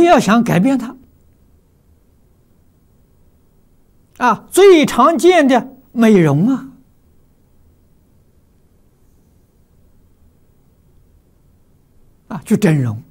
要想改变它，最常见的美容就整容。